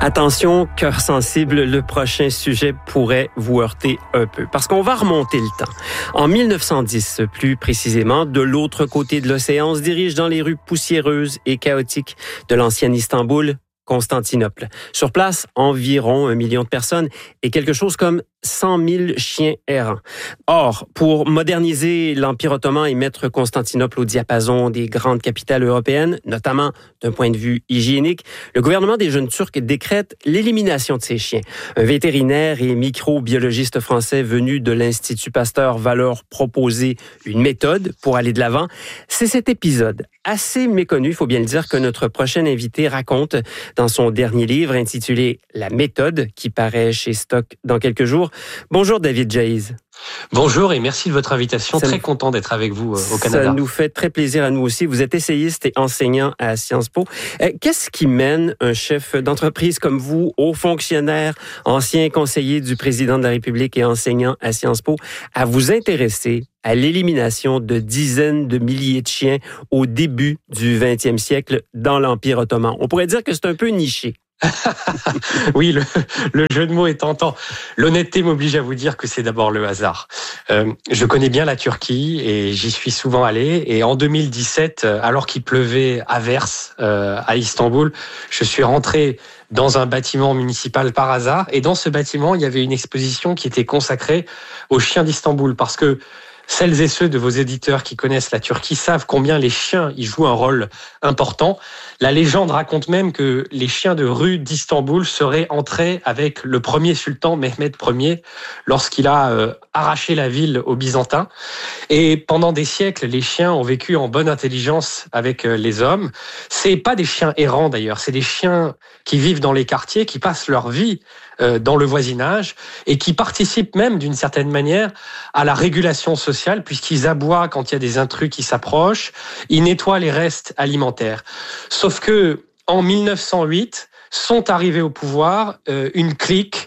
Attention, cœur sensible, le prochain sujet pourrait vous heurter un peu, parce qu'on va remonter le temps. En 1910, plus précisément, de l'autre côté de l'océan, on se dirige dans les rues poussiéreuses et chaotiques de l'ancien Istanbul, Constantinople. Sur place, environ 1 million de personnes et quelque chose comme 100 000 chiens errants. Or, pour moderniser l'Empire ottoman et mettre Constantinople au diapason des grandes capitales européennes, notamment d'un point de vue hygiénique, le gouvernement des jeunes Turcs décrète l'élimination de ces chiens. Un vétérinaire et microbiologiste français venu de l'Institut Pasteur va leur proposer une méthode pour aller de l'avant. C'est cet épisode assez méconnu, il faut bien le dire, que notre prochain invité raconte dans son dernier livre intitulé « La méthode » qui paraît chez Stock dans quelques jours. Bonjour David Jaiz. Bonjour et merci de votre invitation. Très content d'être avec vous au Canada. Ça nous fait très plaisir à nous aussi. Vous êtes essayiste et enseignant à Sciences Po. Qu'est-ce qui mène un chef d'entreprise comme vous, haut fonctionnaire, ancien conseiller du président de la République et enseignant à Sciences Po, à vous intéresser à l'élimination de dizaines de milliers de chiens au début du 20e siècle dans l'Empire ottoman? On pourrait dire que c'est un peu niché. Oui, le jeu de mots est tentant. L'honnêteté m'oblige à vous dire que c'est d'abord le hasard. Je connais bien la Turquie et j'y suis souvent allé. Et en 2017, alors qu'il pleuvait à verse à Istanbul, je suis rentré dans un bâtiment municipal par hasard. Et dans ce bâtiment, il y avait une exposition qui était consacrée aux chiens d'Istanbul. Parce que celles et ceux de vos éditeurs qui connaissent la Turquie savent combien les chiens y jouent un rôle important. La légende raconte même que les chiens de rue d'Istanbul seraient entrés avec le premier sultan Mehmed Ier lorsqu'il a arraché la ville aux Byzantins. Et pendant des siècles, les chiens ont vécu en bonne intelligence avec les hommes. C'est pas des chiens errants d'ailleurs, c'est des chiens qui vivent dans les quartiers, qui passent leur vie dans le voisinage et qui participent même d'une certaine manière à la régulation sociale puisqu'ils aboient quand il y a des intrus qui s'approchent, ils nettoient les restes alimentaires. Sauf que en 1908 sont arrivés au pouvoir une clique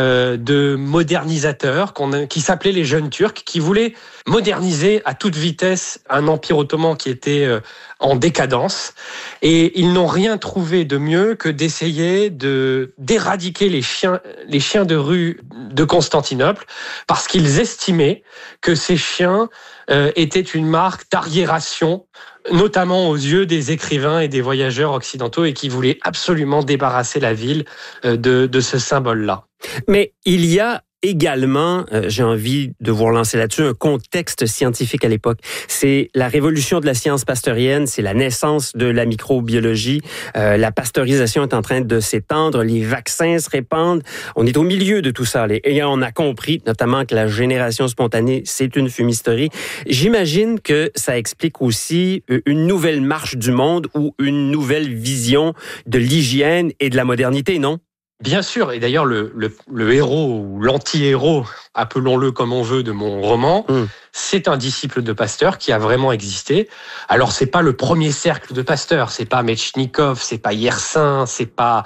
de modernisateurs qui s'appelaient les jeunes Turcs, qui voulaient moderniser à toute vitesse un empire ottoman qui était en décadence. Et ils n'ont rien trouvé de mieux que d'essayer d'éradiquer les chiens de rue de Constantinople, parce qu'ils estimaient que ces chiens étaient une marque d'arriération, notamment aux yeux des écrivains et des voyageurs occidentaux, et qui voulaient absolument débarrasser la ville de ce symbole-là. Mais il y a également, j'ai envie de vous relancer là-dessus, un contexte scientifique à l'époque. C'est la révolution de la science pasteurienne, c'est la naissance de la microbiologie, la pasteurisation est en train de s'étendre, les vaccins se répandent, on est au milieu de tout ça. Et on a compris notamment que la génération spontanée, c'est une fumisterie. J'imagine que ça explique aussi une nouvelle marche du monde ou une nouvelle vision de l'hygiène et de la modernité, non? Bien sûr, et d'ailleurs le héros ou l'anti-héros, appelons-le comme on veut, de mon roman, c'est un disciple de Pasteur qui a vraiment existé. Alors c'est pas le premier cercle de Pasteur, c'est pas Metchnikov, c'est pas Yersin, c'est pas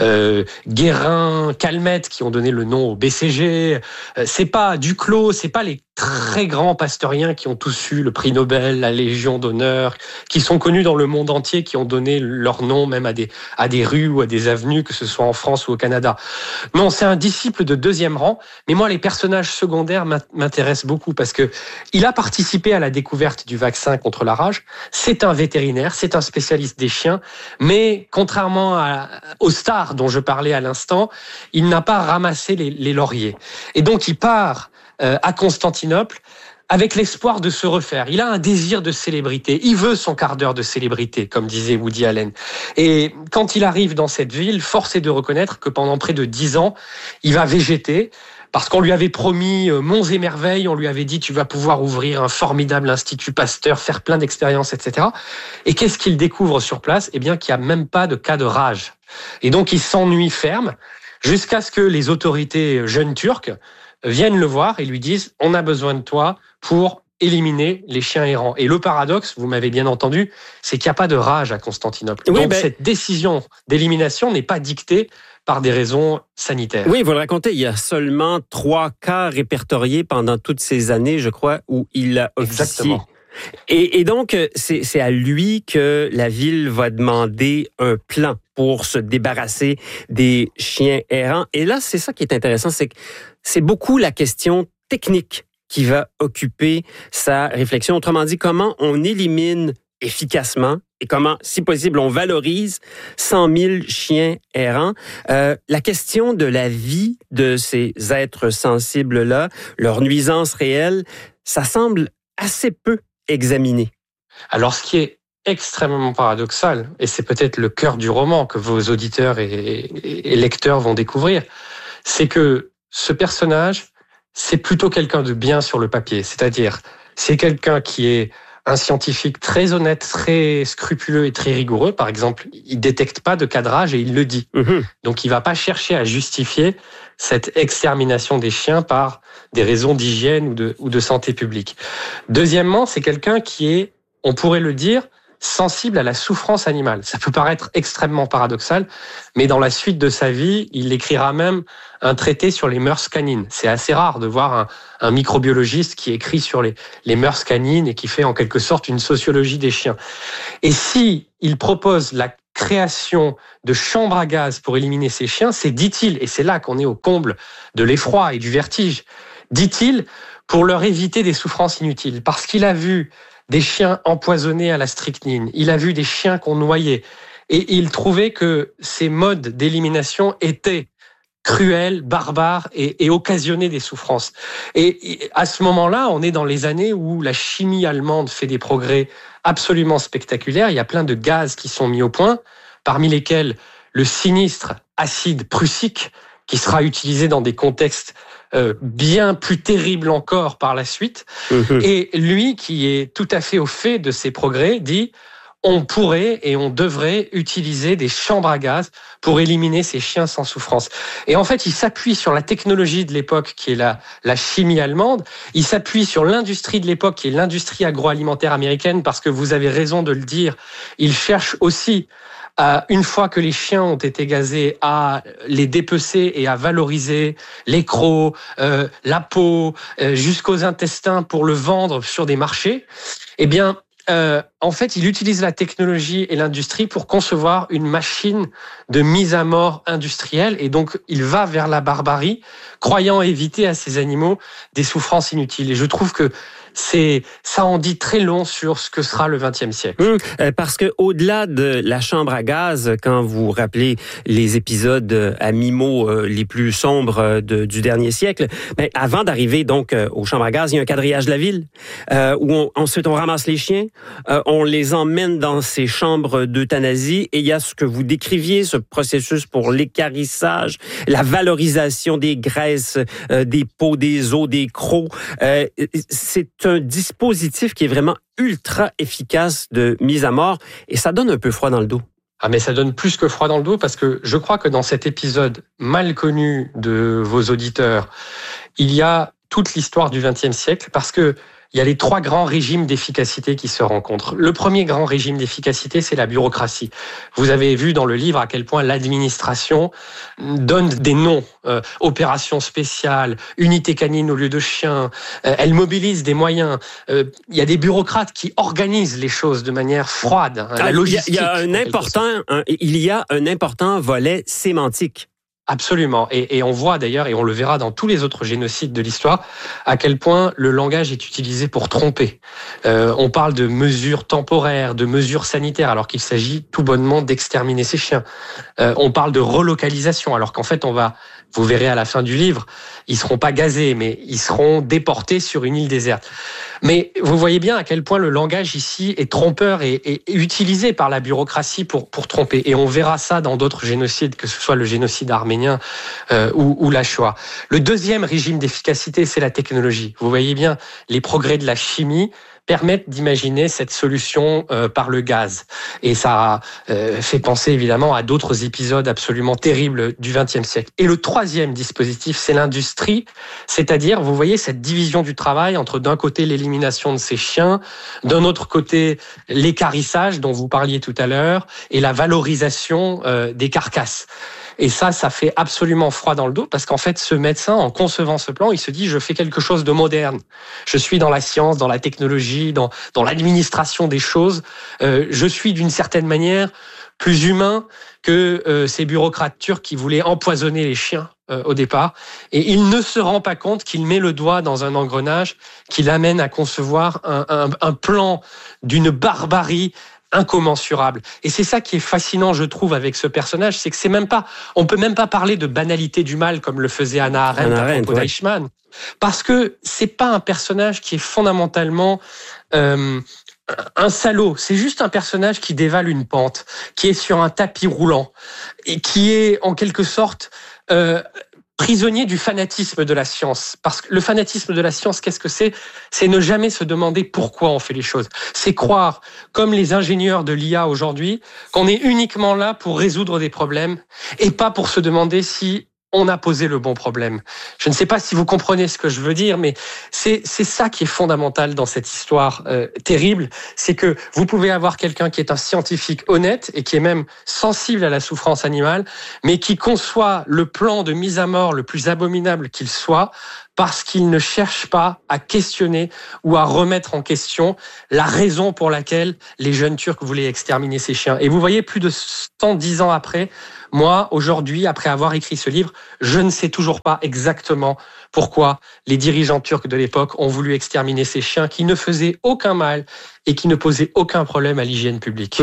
Guérin, Calmette qui ont donné le nom au BCG, c'est pas Duclos, c'est pas les très grands pasteuriens qui ont tous eu le prix Nobel, la Légion d'honneur, qui sont connus dans le monde entier, qui ont donné leur nom même à des rues ou à des avenues, que ce soit en France ou au Canada. Non, c'est un disciple de deuxième rang, mais moi les personnages secondaires m'intéressent beaucoup parce que il a participé à la découverte du vaccin contre la rage, c'est un vétérinaire, c'est un spécialiste des chiens, mais contrairement aux stars dont je parlais à l'instant, il n'a pas ramassé les lauriers. Et donc il part à Constantinople avec l'espoir de se refaire. Il a un désir de célébrité. Il veut son quart d'heure de célébrité, comme disait Woody Allen. Et quand il arrive dans cette ville, force est de reconnaître que pendant près de 10 ans, il va végéter, parce qu'on lui avait promis monts et merveilles, on lui avait dit tu vas pouvoir ouvrir un formidable institut Pasteur, faire plein d'expériences, etc. Et qu'est-ce qu'il découvre sur place? Eh bien, qu'il n'y a même pas de cas de rage. Et donc, il s'ennuie ferme, jusqu'à ce que les autorités jeunes turques viennent le voir et lui disent « On a besoin de toi pour éliminer les chiens errants ». Et le paradoxe, vous m'avez bien entendu, c'est qu'il n'y a pas de rage à Constantinople. Oui, donc cette décision d'élimination n'est pas dictée par des raisons sanitaires. Oui, vous le racontez, il y a seulement 3 cas répertoriés pendant toutes ces années, je crois, où il a officié. Exactement. Et donc, c'est à lui que la ville va demander un plan pour se débarrasser des chiens errants. Et là, c'est ça qui est intéressant, c'est que c'est beaucoup la question technique qui va occuper sa réflexion. Autrement dit, comment on élimine efficacement et comment, si possible, on valorise 100 000 chiens errants. La question de la vie de ces êtres sensibles-là, leur nuisance réelle, ça semble assez peu examiné. Alors, ce qui est extrêmement paradoxal, et c'est peut-être le cœur du roman que vos auditeurs et lecteurs vont découvrir, c'est que ce personnage, c'est plutôt quelqu'un de bien sur le papier. C'est-à-dire, c'est quelqu'un qui est un scientifique très honnête, très scrupuleux et très rigoureux. Par exemple, il détecte pas de cadrage et il le dit. Donc, il va pas chercher à justifier cette extermination des chiens par des raisons d'hygiène ou de santé publique. Deuxièmement, c'est quelqu'un qui est, on pourrait le dire, sensible à la souffrance animale. Ça peut paraître extrêmement paradoxal, mais dans la suite de sa vie, il écrira même un traité sur les mœurs canines. C'est assez rare de voir un microbiologiste qui écrit sur les mœurs canines et qui fait en quelque sorte une sociologie des chiens. Et si il propose la création de chambres à gaz pour éliminer ces chiens, c'est, dit-il, et c'est là qu'on est au comble de l'effroi et du vertige, dit-il, pour leur éviter des souffrances inutiles. Parce qu'il a vu des chiens empoisonnés à la strychnine, il a vu des chiens qu'on noyait, et il trouvait que ces modes d'élimination étaient cruels, barbares et occasionnaient des souffrances. Et à ce moment-là, on est dans les années où la chimie allemande fait des progrès absolument spectaculaires. Il y a plein de gaz qui sont mis au point, parmi lesquels le sinistre acide prussique, qui sera utilisé dans des contextes bien plus terribles encore par la suite. Et lui, qui est tout à fait au fait de ces progrès, dit on pourrait et on devrait utiliser des chambres à gaz pour éliminer ces chiens sans souffrance. Et en fait, il s'appuie sur la technologie de l'époque qui est la chimie allemande, il s'appuie sur l'industrie de l'époque qui est l'industrie agroalimentaire américaine, parce que vous avez raison de le dire, il cherche aussi une fois que les chiens ont été gazés, à les dépecer et à valoriser les crocs, la peau, jusqu'aux intestins pour le vendre sur des marchés. Eh bien, en fait, il utilise la technologie et l'industrie pour concevoir une machine de mise à mort industrielle. Et donc, il va vers la barbarie, croyant éviter à ces animaux des souffrances inutiles. Et je trouve que ça en dit très long sur ce que sera le XXe siècle. Parce que au-delà de la chambre à gaz, quand vous rappelez les épisodes à mi-mot les plus sombres du dernier siècle, avant d'arriver donc aux chambres à gaz, il y a un quadrillage de la ville où ensuite on ramasse les chiens, on les emmène dans ces chambres d'euthanasie et il y a ce que vous décriviez, ce processus pour l'équarrissage, la valorisation des graisses, des peaux, des os, des crocs. C'est un dispositif qui est vraiment ultra efficace de mise à mort et ça donne un peu froid dans le dos. Ah, mais ça donne plus que froid dans le dos, parce que je crois que dans cet épisode mal connu de vos auditeurs, il y a toute l'histoire du XXe siècle, parce que il y a les 3 grands régimes d'efficacité qui se rencontrent. Le premier grand régime d'efficacité, c'est la bureaucratie. Vous avez vu dans le livre à quel point l'administration donne des noms, opérations spéciales, unités canines au lieu de chiens, elle mobilise des moyens. Il y a des bureaucrates qui organisent les choses de manière froide. La logistique. Il y a un important volet sémantique. Absolument. Et on voit d'ailleurs, et on le verra dans tous les autres génocides de l'histoire, à quel point le langage est utilisé pour tromper. On parle de mesures temporaires, de mesures sanitaires, alors qu'il s'agit tout bonnement d'exterminer ces chiens. On parle de relocalisation, alors qu'en fait, vous verrez à la fin du livre, ils seront pas gazés, mais ils seront déportés sur une île déserte. Mais vous voyez bien à quel point le langage ici est trompeur et utilisé par la bureaucratie pour tromper. Et on verra ça dans d'autres génocides, que ce soit le génocide arménien ou la Shoah. Le deuxième régime d'efficacité, c'est la technologie. Vous voyez bien, les progrès de la chimie permettent d'imaginer cette solution par le gaz. Et ça fait penser évidemment à d'autres épisodes absolument terribles du XXe siècle. Et le troisième dispositif, c'est l'industrie, c'est-à-dire, vous voyez, cette division du travail entre d'un côté l'élimination de ces chiens, d'un autre côté l'équarrissage dont vous parliez tout à l'heure, et la valorisation des carcasses. Et ça fait absolument froid dans le dos, parce qu'en fait, ce médecin, en concevant ce plan, il se dit, je fais quelque chose de moderne. Je suis dans la science, dans la technologie, dans l'administration des choses. Je suis d'une certaine manière plus humain que ces bureaucrates turcs qui voulaient empoisonner les chiens au départ, et il ne se rend pas compte qu'il met le doigt dans un engrenage qui l'amène à concevoir un plan d'une barbarie incommensurable. Et c'est ça qui est fascinant, je trouve, avec ce personnage, c'est que on peut même pas parler de banalité du mal comme le faisait Hannah Arendt à propos d'Eichmann, parce que c'est pas un personnage qui est fondamentalement un salaud. C'est juste un personnage qui dévale une pente, qui est sur un tapis roulant et qui est en quelque sorte prisonnier du fanatisme de la science. Parce que le fanatisme de la science, qu'est-ce que c'est ? C'est ne jamais se demander pourquoi on fait les choses. C'est croire, comme les ingénieurs de l'IA aujourd'hui, qu'on est uniquement là pour résoudre des problèmes et pas pour se demander si on a posé le bon problème. Je ne sais pas si vous comprenez ce que je veux dire, mais c'est ça qui est fondamental dans cette histoire terrible. C'est que vous pouvez avoir quelqu'un qui est un scientifique honnête et qui est même sensible à la souffrance animale, mais qui conçoit le plan de mise à mort le plus abominable qu'il soit, parce qu'il ne cherche pas à questionner ou à remettre en question la raison pour laquelle les jeunes Turcs voulaient exterminer ces chiens. Et vous voyez, plus de 110 ans après, moi, aujourd'hui, après avoir écrit ce livre, je ne sais toujours pas exactement pourquoi les dirigeants turcs de l'époque ont voulu exterminer ces chiens qui ne faisaient aucun mal et qui ne posaient aucun problème à l'hygiène publique.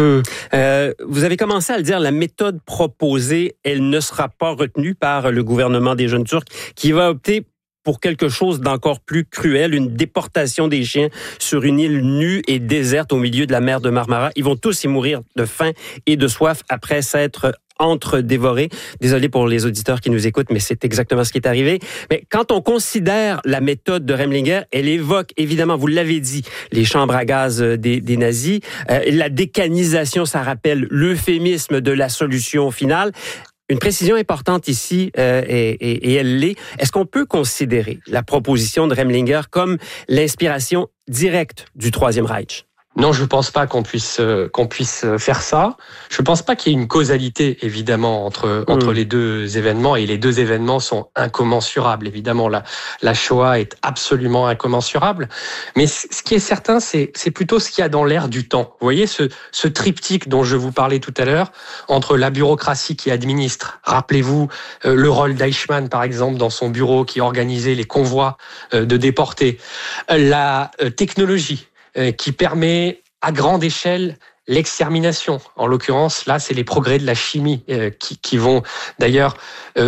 Vous avez commencé à le dire, la méthode proposée, elle ne sera pas retenue par le gouvernement des jeunes Turcs qui va opter pour quelque chose d'encore plus cruel, une déportation des chiens sur une île nue et déserte au milieu de la mer de Marmara. Ils vont tous y mourir de faim et de soif après s'être entre-dévorés. Désolé pour les auditeurs qui nous écoutent, mais c'est exactement ce qui est arrivé. Mais quand on considère la méthode de Remlinger, elle évoque, évidemment, vous l'avez dit, les chambres à gaz des nazis. La décanisation, ça rappelle l'euphémisme de la solution finale. Une précision importante ici, et elle l'est, est-ce qu'on peut considérer la proposition de Remlinger comme l'inspiration directe du Troisième Reich? Non, je pense pas qu'on puisse faire ça. Je pense pas qu'il y ait une causalité évidemment entre les deux événements, et les deux événements sont incommensurables. Évidemment, la Shoah est absolument incommensurable. Mais ce qui est certain, c'est plutôt ce qu'il y a dans l'air du temps. Vous voyez ce triptyque dont je vous parlais tout à l'heure, entre la bureaucratie qui administre. Rappelez-vous le rôle d'Eichmann, par exemple, dans son bureau qui organisait les convois de déportés. La technologie qui permet à grande échelle l'extermination. En l'occurrence, là, c'est les progrès de la chimie qui vont d'ailleurs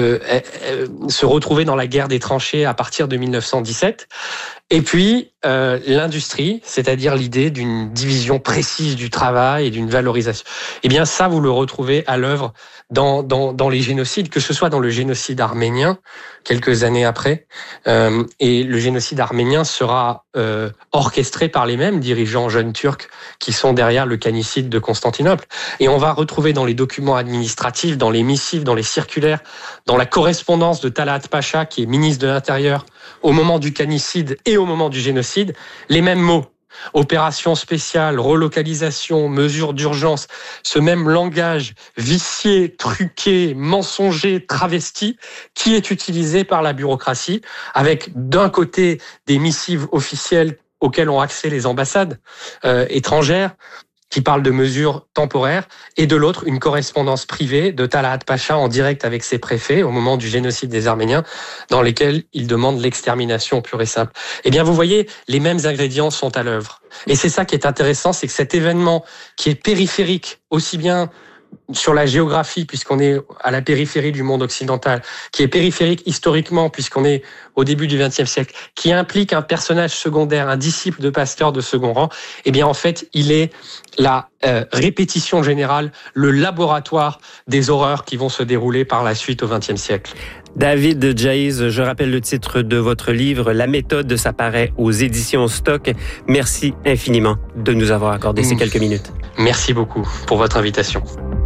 se retrouver dans la guerre des tranchées à partir de 1917. Et puis, l'industrie, c'est-à-dire l'idée d'une division précise du travail et d'une valorisation. Eh bien, ça, vous le retrouvez à l'œuvre dans les génocides, que ce soit dans le génocide arménien, quelques années après, et le génocide arménien sera orchestré par les mêmes dirigeants jeunes turcs qui sont derrière le canicide de Constantinople. Et on va retrouver dans les documents administratifs, dans les missives, dans les circulaires, dans la correspondance de Talat Pacha, qui est ministre de l'Intérieur, au moment du canicide et au moment du génocide, les mêmes mots. Opération spéciale, relocalisation, mesures d'urgence, ce même langage vicié, truqué, mensonger, travesti, qui est utilisé par la bureaucratie, avec d'un côté des missives officielles auxquelles ont accès les ambassades étrangères, qui parle de mesures temporaires, et de l'autre, une correspondance privée de Talat Pacha en direct avec ses préfets au moment du génocide des Arméniens, dans lesquels il demande l'extermination pure et simple. Eh bien, vous voyez, les mêmes ingrédients sont à l'œuvre. Et c'est ça qui est intéressant, c'est que cet événement qui est périphérique, aussi bien sur la géographie, puisqu'on est à la périphérie du monde occidental, qui est périphérique historiquement, puisqu'on est au début du XXe siècle, qui implique un personnage secondaire, un disciple de Pasteur de second rang, eh bien, en fait, il est la répétition générale, le laboratoire des horreurs qui vont se dérouler par la suite au XXe siècle. David Djaïs, je rappelle le titre de votre livre, La méthode, ça paraît aux éditions Stock. Merci infiniment de nous avoir accordé ces quelques minutes. Merci beaucoup pour votre invitation.